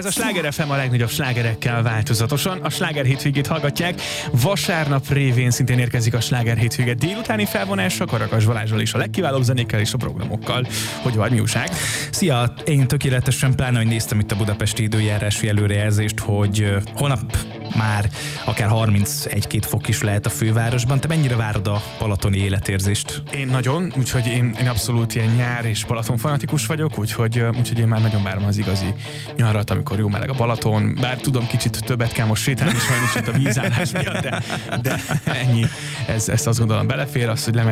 Ez a Sláger FM a legnagyobb slágerekkel változatosan. A Sláger hétvégét hallgatják. Vasárnap révén szintén érkezik a Sláger hétvége délutáni felvonása Karakas Balázsral és a legkiválóbb zenékkel és a programokkal. Hogy vagy, mi újság? Szia! Én tökéletesen, pláne, hogy néztem itt a budapesti időjárási előrejelzést, hogy holnap már akár 31-2 fok is lehet a fővárosban. Te mennyire várod a balatoni életérzést? Én nagyon, úgyhogy én abszolút ilyen nyár és Balaton fanatikus vagyok, úgyhogy én már nagyon várom az igazi nyarat, amikor jó meleg a Balaton. Bár tudom, kicsit többet kell most sétálni, sajnos itt a vízállás miatt, de ennyi. Ezt azt gondolom belefér, az, hogy